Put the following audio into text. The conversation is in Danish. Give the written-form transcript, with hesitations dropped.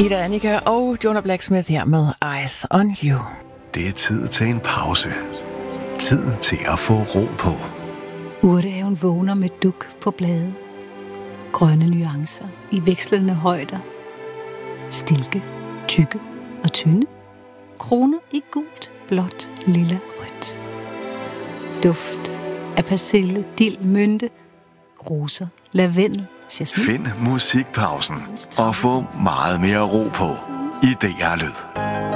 Ida Annika og Jonah Blacksmith her med Eyes on You. Det er tid til en pause. Tid til at få ro på. Urtehaven vågner med duk på blade. Grønne nuancer i vekslende højder. Stilke, tykke og tynde. Kroner i gult, blåt, lilla, rødt. Duft af persille, dild, mynte, roser, lavendel, jasmin. Find musikpausen og få meget mere ro på i DR Lyd.